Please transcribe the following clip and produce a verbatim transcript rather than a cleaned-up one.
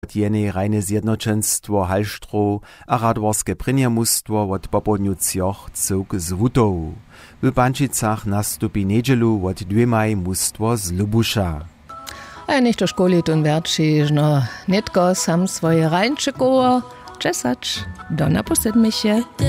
jenej rajne zjednoczenstwo Halštro a radworske prinjermustwo od popodniucjoch cyłk z Hutow. W Pančicach nastupi niedzielu od dwemaj mustwo z Lubusza. A nicht to školi tun verči, no netko sam svoje rajnče koło czesać do naposedmisie.